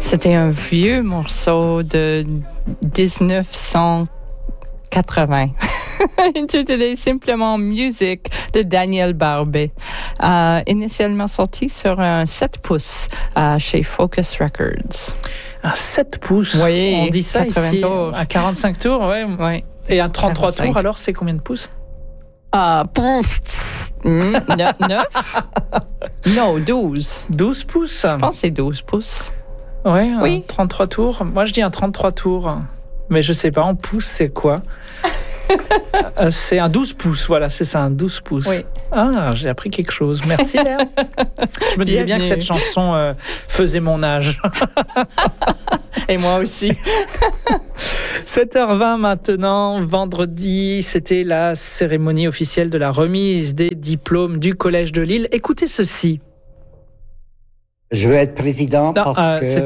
C'était un vieux morceau de 1980. Intitulé simplement Music de Daniel Barbet. Initialement sorti sur un 7 pouces chez Focus Records. Un 7 pouces? Oui, on dit ça 80 ici, tours. à 45 tours, ouais. Oui. Et un 33 45. tours, alors, c'est combien de pouces? 9? Non, 12. 12 pouces? Je pense que c'est 12 pouces. Ouais, Oui. 33 tours. Moi, je dis un 33 tours. Mais je sais pas, en pouces, c'est quoi? C'est un 12 pouces, voilà, c'est ça, un 12 pouces. Oui. Ah, j'ai appris quelque chose. Merci, Léa. Je me disais bien que cette chanson faisait mon âge. Et moi aussi. 7h20 maintenant, vendredi, c'était la cérémonie officielle de la remise des diplômes du Collège de Lille. Écoutez ceci. Je veux être président Non, parce que... c'est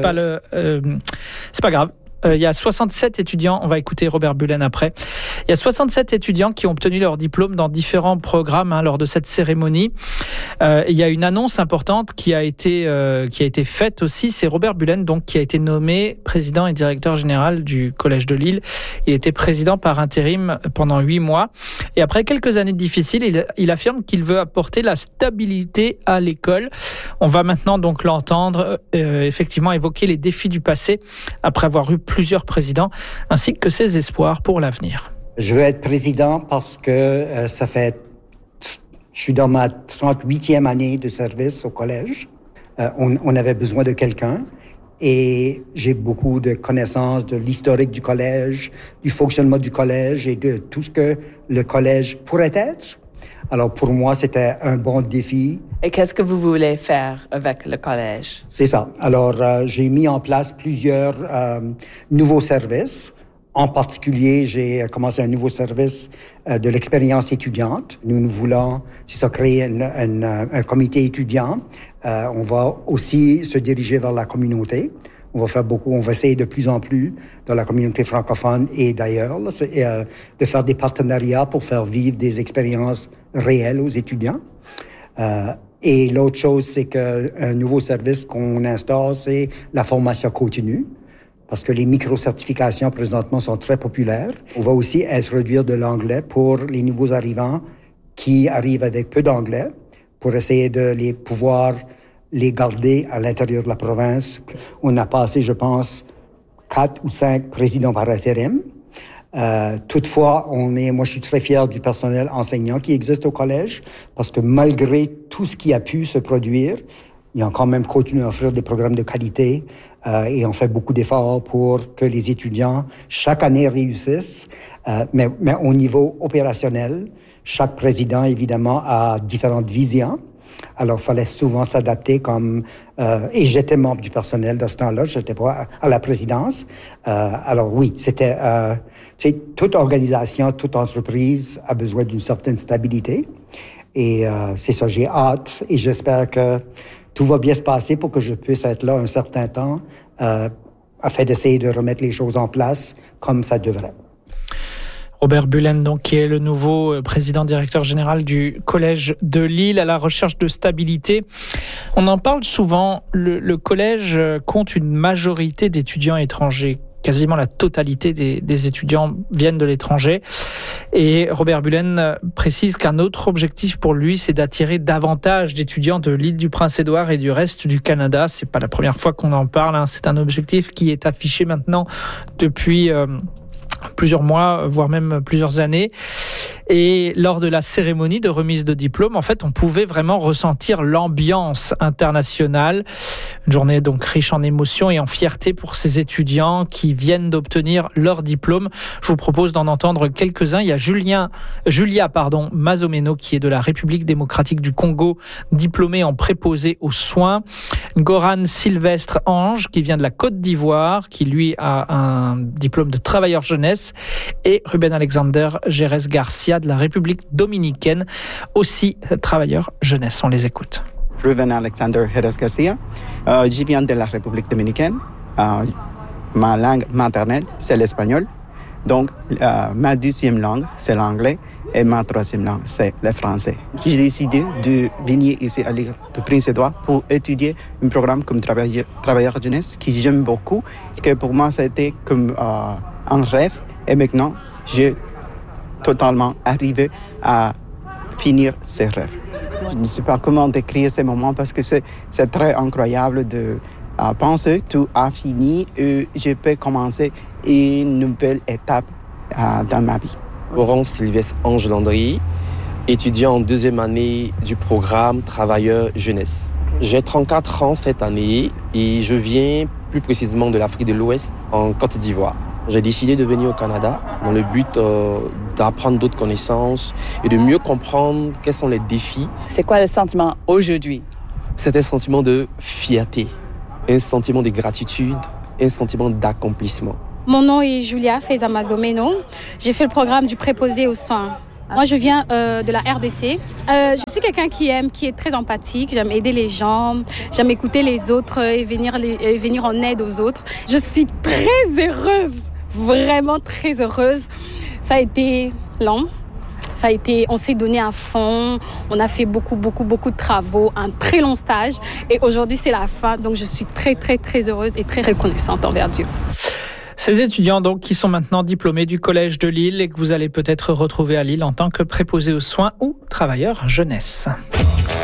pas grave. Il y a 67 étudiants, on va écouter Robert Bullen après. Il y a 67 étudiants qui ont obtenu leur diplôme dans différents programmes lors de cette cérémonie. Il y a une annonce importante qui a été faite aussi. C'est Robert Bullen donc qui a été nommé président et directeur général du Collège de Lille. Il était président par intérim pendant 8 mois. Et après quelques années difficiles, il affirme qu'il veut apporter la stabilité à l'école. On va maintenant donc l'entendre effectivement évoquer les défis du passé après avoir eu plusieurs présidents, ainsi que ses espoirs pour l'avenir. Je veux être président parce que je suis dans ma 38e année de service au collège. On avait besoin de quelqu'un et j'ai beaucoup de connaissances de l'historique du collège, du fonctionnement du collège et de tout ce que le collège pourrait être. Alors pour moi, c'était un bon défi. Et qu'est-ce que vous voulez faire avec le collège? C'est ça. Alors, j'ai mis en place plusieurs nouveaux services. En particulier, j'ai commencé un nouveau service de l'expérience étudiante. Nous voulons, c'est ça, créer un comité étudiant. On va aussi se diriger vers la communauté. On va essayer de plus en plus dans la communauté francophone et d'ailleurs, de faire des partenariats pour faire vivre des expériences réelles aux étudiants. Et l'autre chose, c'est qu'un nouveau service qu'on instaure, c'est la formation continue, parce que les micro-certifications présentement sont très populaires. On va aussi introduire de l'anglais pour les nouveaux arrivants qui arrivent avec peu d'anglais, pour essayer de pouvoir les garder à l'intérieur de la province. On a passé, je pense, 4 ou 5 présidents par intérim. Toutefois, moi, je suis très fier du personnel enseignant qui existe au collège parce que malgré tout ce qui a pu se produire, ils ont quand même continué à offrir des programmes de qualité et on fait beaucoup d'efforts pour que les étudiants, chaque année, réussissent. Mais au niveau opérationnel, chaque président, évidemment, a différentes visions. Alors, il fallait souvent s'adapter et j'étais membre du personnel de ce temps-là, j'étais pas à la présidence. Alors oui, c'était... toute organisation, toute entreprise a besoin d'une certaine stabilité. Et c'est ça, j'ai hâte et j'espère que tout va bien se passer pour que je puisse être là un certain temps afin d'essayer de remettre les choses en place comme ça devrait. Robert Bullen, donc, qui est le nouveau président-directeur général du Collège de Lille, à la recherche de stabilité. On en parle souvent, le collège compte une majorité d'étudiants étrangers. Quasiment la totalité des étudiants viennent de l'étranger. Et Robert Bullen précise qu'un autre objectif pour lui, c'est d'attirer davantage d'étudiants de l'île du Prince-Édouard et du reste du Canada. C'est pas la première fois qu'on en parle. C'est un objectif qui est affiché maintenant depuis plusieurs mois, voire même plusieurs années. Et lors de la cérémonie de remise de diplôme, en fait, on pouvait vraiment ressentir l'ambiance internationale. Une journée donc riche en émotions et en fierté pour ces étudiants qui viennent d'obtenir leur diplôme. Je vous propose d'en entendre quelques-uns. Il y a Julia Mazomeno, qui est de la République démocratique du Congo, diplômée en préposé aux soins. Goran Sylvestre Ange, qui vient de la Côte d'Ivoire, qui lui a un diplôme de travailleur jeunesse. Et Ruben Alexander Jerez Garcia de la République dominicaine, aussi travailleur jeunesse. On les écoute. Ruben Alexander Jerez Garcia, je viens de la République dominicaine. Ma langue maternelle, c'est l'espagnol. Donc, ma deuxième langue, c'est l'anglais, et ma troisième langue, c'est le français. J'ai décidé de venir ici à l'île de Prince-Édouard pour étudier un programme comme travailleur jeunesse que j'aime beaucoup, parce que pour moi, c'était comme un rêve, et maintenant, j'ai totalement arrivé à finir ces rêves. Je ne sais pas comment décrire ces moments parce que c'est très incroyable de penser que tout a fini et je peux commencer une nouvelle étape dans ma vie. Laurent Sylvestre Ange Landry, étudiant en deuxième année du programme Travailleur Jeunesse. J'ai 34 ans cette année et je viens plus précisément de l'Afrique de l'Ouest, en Côte d'Ivoire. J'ai décidé de venir au Canada dans le but d'apprendre d'autres connaissances et de mieux comprendre quels sont les défis. C'est quoi le sentiment aujourd'hui? C'est un sentiment de fierté, un sentiment de gratitude, un sentiment d'accomplissement. Mon nom est Julia Fezamazomeno. J'ai fait le programme du préposé aux soins. Moi, je viens de la RDC. Je suis quelqu'un qui est très empathique. J'aime aider les gens, j'aime écouter les autres et venir en aide aux autres. Je suis très heureuse, vraiment très heureuse. Ça a été long. On s'est donné à fond. On a fait beaucoup de travaux, un très long stage. Et aujourd'hui, c'est la fin. Donc, je suis très, très, très heureuse et très reconnaissante envers Dieu. Ces étudiants donc qui sont maintenant diplômés du Collège de Lille et que vous allez peut-être retrouver à Lille en tant que préposés aux soins ou travailleurs jeunesse.